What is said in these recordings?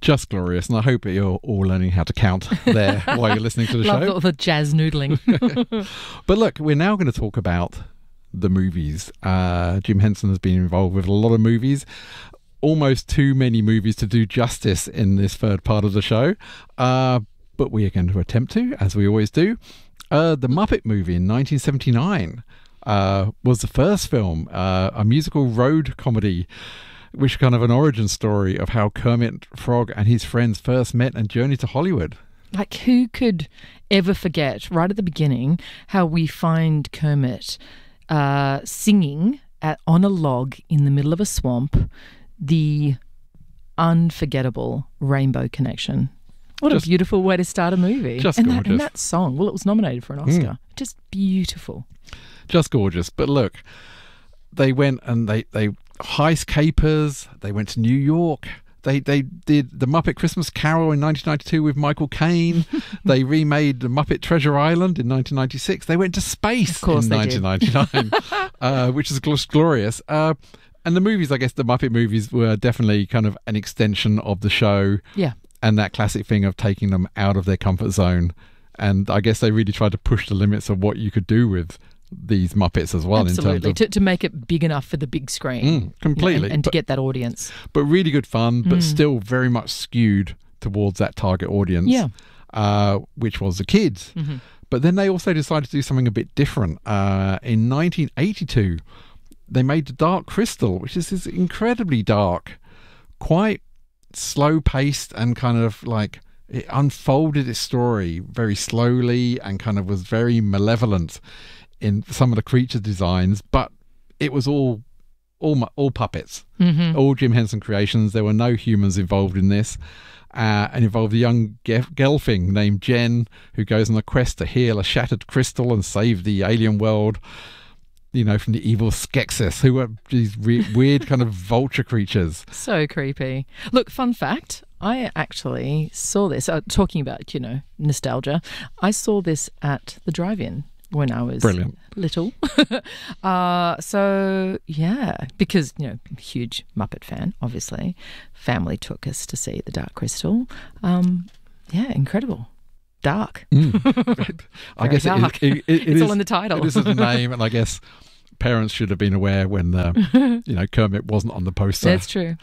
Just glorious. And I hope that you're all learning how to count there while you're listening to the show. Love the jazz noodling. But look, we're now going to talk about the movies. Jim Henson has been involved with a lot of movies. Almost too many movies to do justice in this third part of the show. But we are going to attempt to, as we always do. The Muppet movie in 1979 was the first film, a musical road comedy, which kind of an origin story of how Kermit Frog and his friends first met and journeyed to Hollywood. Like, who could ever forget, right at the beginning, how we find Kermit singing on a log in the middle of a swamp, the unforgettable Rainbow Connection. What a beautiful way to start a movie. Just and gorgeous. That song, well, it was nominated for an Oscar. Just beautiful. Just gorgeous. But look, they went and they heist capers. They went to New York. They did the Muppet Christmas Carol in 1992 with Michael Caine. They remade the Muppet Treasure Island in 1996. They went to space in 1999, which is glorious. And the movies, I guess the Muppet movies were definitely kind of an extension of the show. Yeah. And that classic thing of taking them out of their comfort zone. And I guess they really tried to push the limits of what you could do with these Muppets as well. Absolutely. In terms of, to make it big enough for the big screen. Completely. And to get that audience. But really good fun, but still very much skewed towards that target audience, which was the kids. Mm-hmm. But then they also decided to do something a bit different. In 1982, they made The Dark Crystal, which is this incredibly dark, quite slow-paced and kind of like it unfolded its story very slowly and kind of was very malevolent in some of the creature designs, but it was all puppets, all Jim Henson creations. There were no humans involved in this, and involved a young Gelfling named Jen who goes on a quest to heal a shattered crystal and save the alien world, you know, from the evil Skeksis, who are these weird kind of vulture creatures. So creepy. Look, fun fact, I actually saw this, talking about, nostalgia, I saw this at the drive-in when I was little. So, yeah, because, huge Muppet fan, obviously. Family took us to see The Dark Crystal. Incredible. Dark. I guess dark. It's all in the title. It is the name, and I guess parents should have been aware when Kermit wasn't on the poster. That's true.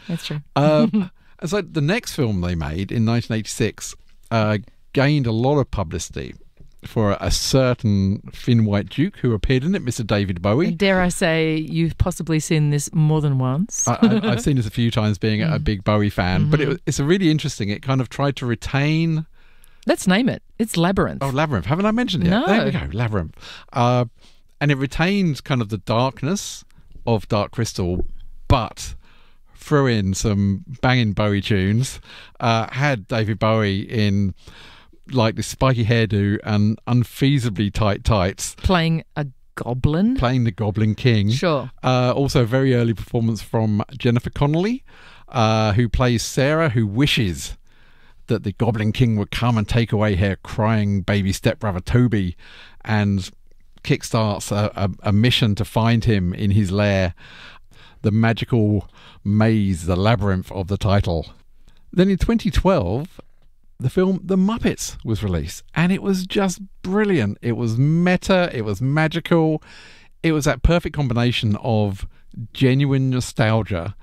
So the next film they made in 1986 gained a lot of publicity for a certain thin white duke who appeared in it, Mr. David Bowie. Dare I say you've possibly seen this more than once? I've seen this a few times, being a big Bowie fan, but it's a really interesting. It kind of tried to retain. Let's name it. It's Labyrinth. Oh, Labyrinth. Haven't I mentioned it yet? No. There we go, Labyrinth. And it retains kind of the darkness of Dark Crystal, but threw in some banging Bowie tunes. Had David Bowie in like this spiky hairdo and unfeasibly tight tights. Playing a goblin? Playing the Goblin King. Sure. Also a very early performance from Jennifer Connelly, who plays Sarah, who wishes that the Goblin King would come and take away her crying baby stepbrother Toby, and kickstarts a mission to find him in his lair, the magical maze, the labyrinth of the title. Then in 2012, the film The Muppets was released, and it was just brilliant. It was meta, it was magical, it was that perfect combination of genuine nostalgia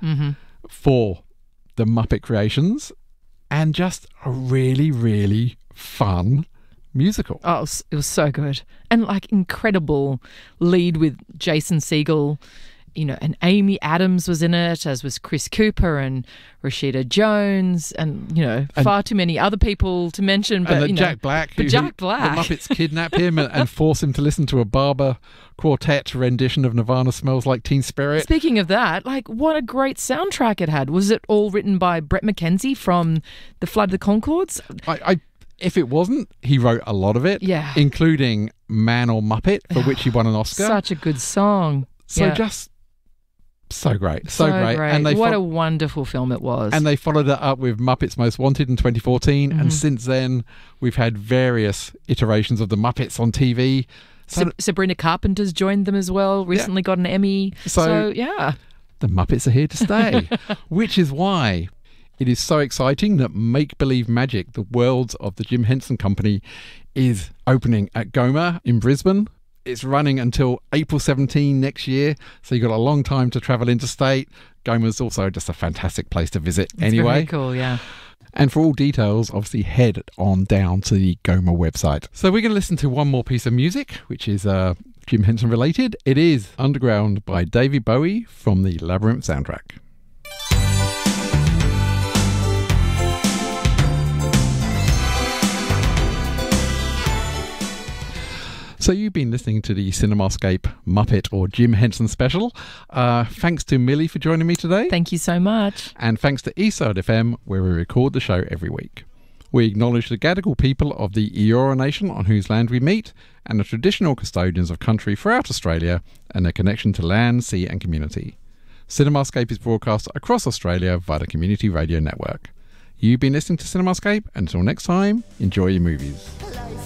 for the Muppet creations and just a really, really fun musical. Oh, it was so good. And like incredible lead with Jason Segel, and Amy Adams was in it, as was Chris Cooper and Rashida Jones, and far too many other people to mention. But Jack Black, Jack Black, the Muppets kidnap him and force him to listen to a Barber Quartet rendition of Nirvana "Smells Like Teen Spirit." Speaking of that, like what a great soundtrack it had. Was it all written by Brett McKenzie from The Flight of the Conchords? If it wasn't, he wrote a lot of it, including Man or Muppet, for which he won an Oscar. Such a good song. So just so great. So great. And what a wonderful film it was. And they followed it up with Muppets Most Wanted in 2014. And since then, we've had various iterations of the Muppets on TV. Sabrina Carpenter's joined them as well, recently got an Emmy. So, yeah. The Muppets are here to stay, which is why It is so exciting that Make Believe Magic, the worlds of the Jim Henson Company, is opening at Goma in Brisbane. It's running until April 17 next year, so you've got a long time to travel interstate. Goma's also just a fantastic place to visit anyway. It's very cool, yeah. And for all details, obviously head on down to the Goma website. So we're going to listen to one more piece of music, which is Jim Henson related. It is Underground by David Bowie from the Labyrinth soundtrack. So you've been listening to the Cinemascape Muppet or Jim Henson special. Thanks to Millie for joining me today. Thank you so much. And thanks to Eastside FM, where we record the show every week. We acknowledge the Gadigal people of the Eora Nation on whose land we meet, and the traditional custodians of country throughout Australia and their connection to land, sea and community. Cinemascape is broadcast across Australia via the Community Radio Network. You've been listening to Cinemascape. Until next time, enjoy your movies.